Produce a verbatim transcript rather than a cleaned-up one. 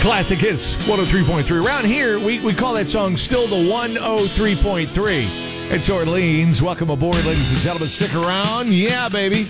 Classic Hits one oh three point three. Around here, we, we call that song still the one oh three point three. It's Orleans. Welcome aboard, ladies and gentlemen. Stick around. Yeah, baby.